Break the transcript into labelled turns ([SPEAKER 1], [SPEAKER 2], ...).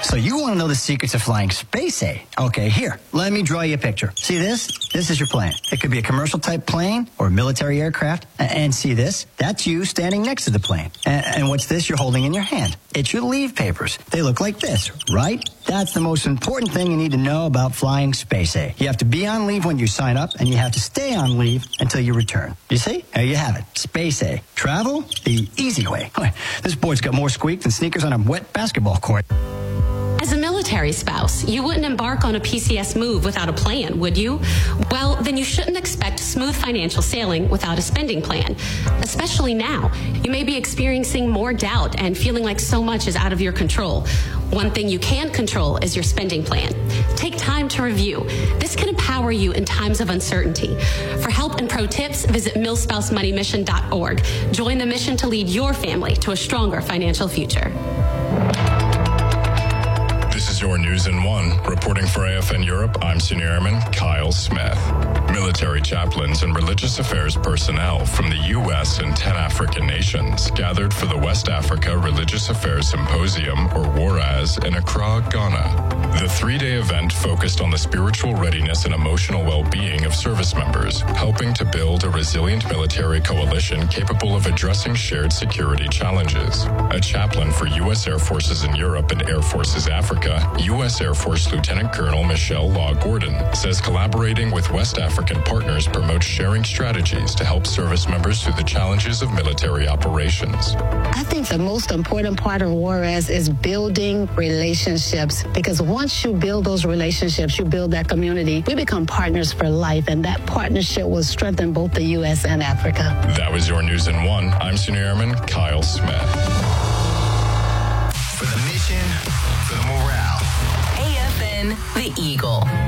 [SPEAKER 1] So you want to know the secrets of flying Space A? Okay, here, let me draw you a picture. See this? This is your plane. It could be a commercial type plane or a military aircraft. And see this? That's you standing next to the plane. And what's this you're holding in your hand? It's your leave papers. They look like this, right? That's the most important thing you need to know about flying Space A. You have to be on leave when you sign up, and you have to stay on leave until you return. You see? There you have it. Space A. Travel the easy way. This board's got more squeak than sneakers on a wet basketball court.
[SPEAKER 2] As a military spouse, you wouldn't embark on a PCS move without a plan, would you? Well, then you shouldn't expect smooth financial sailing without a spending plan. Especially now, you may be experiencing more doubt and feeling like so much is out of your control. One thing you can control is your spending plan. Take time to review. This can empower you in times of uncertainty. For help and pro tips, visit millspousemoneymission.org. Join the mission to lead your family to a stronger financial future.
[SPEAKER 3] This is your News in One. Reporting for AFN Europe, I'm Senior Airman Kyle Smith. Military chaplains and religious affairs personnel from the U.S. and 10 African nations gathered for the West Africa Religious Affairs Symposium, or WARAS, in Accra, Ghana. The three-day event focused on the spiritual readiness and emotional well-being of service members, helping to build a resilient military coalition capable of addressing shared security challenges. A chaplain for U.S. Air Forces in Europe and Air Forces Africa, U.S. Air Force Lieutenant Colonel Michelle Law Gordon, says collaborating with West African partners promotes sharing strategies to help service members through the challenges of military operations.
[SPEAKER 4] I think the most important part of WARAS is building relationships, because once you build those relationships, you build that community, we become partners for life, and that partnership will strengthen both the U.S. and Africa.
[SPEAKER 3] That was your News in One. I'm Senior Airman Kyle Smith.
[SPEAKER 5] For the mission, for the morale.
[SPEAKER 6] AFN, The Eagle.